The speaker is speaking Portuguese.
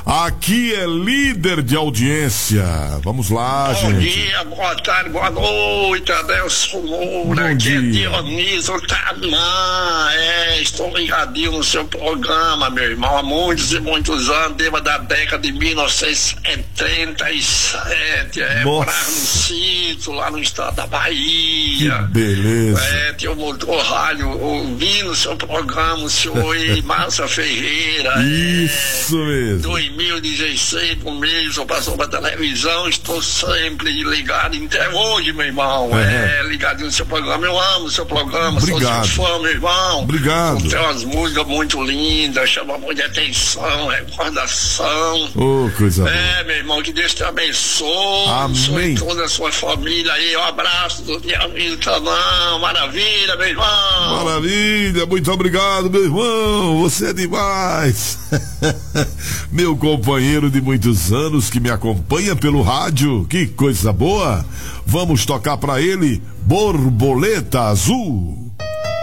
aqui é líder de audiência. Vamos lá, gente. Bom dia, boa tarde, boa noite, Adelson Moura. Bom dia. Aqui é Dionísio Taman. Estou ligadinho no seu programa, meu irmão, há muitos e muitos anos, desde da década de 1977. Morava no sítio, lá no estado da Bahia. Que beleza. Tinha um motor rádio ouvindo o seu programa, o senhor e Márcia Ferreira. Isso mesmo. 2016, no mês, eu passou pra televisão, estou sempre ligado, até hoje, meu irmão. Ligadinho no seu programa, eu amo o seu programa, obrigado. Sou seu fã, meu irmão. Obrigado. Tem umas músicas muito lindas, chama muito de atenção, recordação. Coisa boa. Meu irmão, que Deus te abençoe. Amém. Toda a sua família aí, um abraço do Dionísio Taman, maravilha, meu irmão. Maravilha, muito obrigado, meu irmão, você é demais. Meu companheiro de muitos anos que me acompanha pelo rádio, que coisa boa. Vamos tocar pra ele Borboleta Azul.